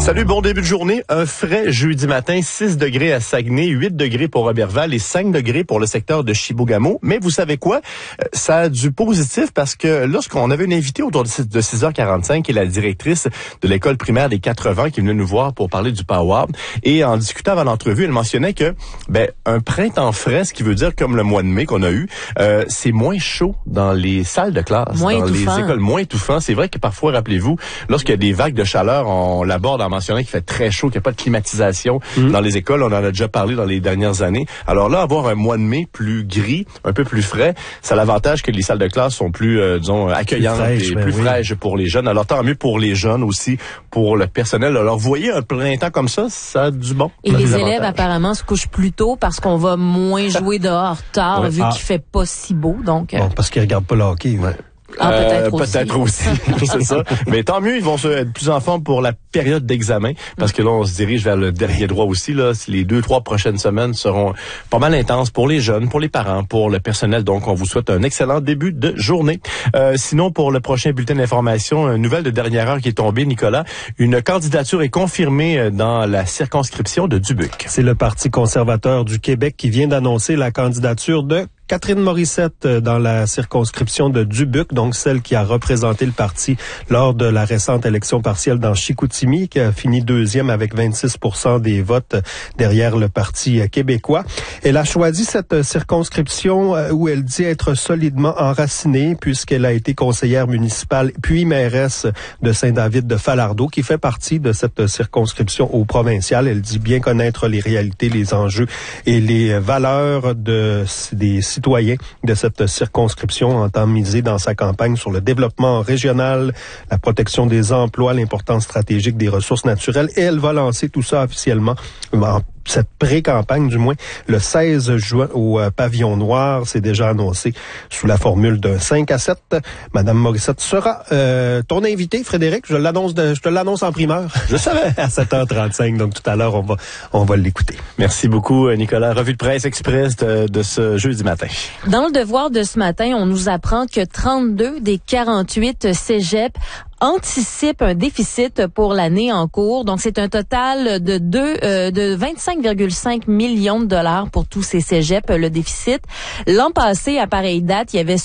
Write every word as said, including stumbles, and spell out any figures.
Salut, bon début de journée. Un frais jeudi matin, six degrés à Saguenay, huit degrés pour Roberval et cinq degrés pour le secteur de Chibougamau. Mais vous savez quoi? Ça a du positif parce que lorsqu'on avait une invitée autour de six heures quarante-cinq, qui est la directrice de l'école primaire des quatre-vingts, qui venait nous voir pour parler du Power. Et en discutant avant l'entrevue, elle mentionnait que ben un printemps frais, ce qui veut dire comme le mois de mai qu'on a eu, euh, c'est moins chaud dans les salles de classe, moins dans étouffant. les écoles, moins étouffant. C'est vrai que parfois, rappelez-vous, lorsqu'il y a des vagues de chaleur, on l'aborde en mentionnant qu'il fait très chaud, qu'il n'y a pas de climatisation mmh. dans les écoles. On en a déjà parlé dans les dernières années. Alors là, avoir un mois de mai plus gris, un peu plus frais, ça a l'avantage que les salles de classe sont plus, euh, disons, accueillantes plus fraîches, et ben plus oui. fraîches pour les jeunes. Alors tant mieux pour les jeunes aussi, pour le personnel. Alors vous voyez, un printemps comme ça, ça a du bon. Et les élèves apparemment se couchent plus tôt parce qu'on va moins jouer dehors tard ouais. vu ah. qu'il fait pas si beau. Donc bon, parce qu'ils regardent pas le hockey. Ouais. Ah, peut-être euh, aussi. Peut-être aussi, c'est ça. Mais tant mieux, ils vont se être plus en forme pour la période d'examen, parce que là, on se dirige vers le dernier droit aussi. Là, les deux, trois prochaines semaines seront pas mal intenses pour les jeunes, pour les parents, pour le personnel. Donc, on vous souhaite un excellent début de journée. Euh, sinon, pour le prochain bulletin d'information, une nouvelle de dernière heure qui est tombée, Nicolas. Une candidature est confirmée dans la circonscription de Dubuque. C'est le Parti conservateur du Québec qui vient d'annoncer la candidature de Catherine Morissette dans la circonscription de Dubuque, donc celle qui a représenté le parti lors de la récente élection partielle dans Chicoutimi, qui a fini deuxième avec vingt-six pour cent des votes derrière le Parti québécois. Elle a choisi cette circonscription où elle dit être solidement enracinée, puisqu'elle a été conseillère municipale puis mairesse de Saint-David-de-Falardeau, qui fait partie de cette circonscription au provincial. Elle dit bien connaître les réalités, les enjeux et les valeurs de des citoyens de cette circonscription, entend miser dans sa campagne sur le développement régional, la protection des emplois, l'importance stratégique des ressources naturelles. Et elle va lancer tout ça officiellement en cette pré-campagne, du moins, le seize juin au euh, Pavillon Noir. C'est déjà annoncé sous la formule d'un cinq à sept. Madame Morissette sera euh, ton invité, Frédéric. Je l'annonce, de, je te l'annonce en primeur. Je savais. À sept heures trente-cinq. Donc, tout à l'heure, on va, on va l'écouter. Merci beaucoup, Nicolas. Revue de presse express de, de ce jeudi matin. Dans le devoir de ce matin, on nous apprend que trente-deux des quarante-huit cégeps anticipe un déficit pour l'année en cours. Donc, c'est un total de deux, euh, de vingt-cinq virgule cinq millions de dollars pour tous ces cégeps, le déficit. L'an passé, à pareille date, il y avait